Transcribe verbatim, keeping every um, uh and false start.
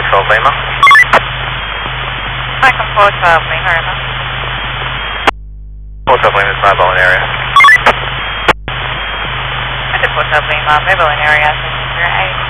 twelve Lima. Michael four twelve Lima, Irma. four twelve Lima is my Bowen area. I did four twelve Lima, my Bowen area, so eight.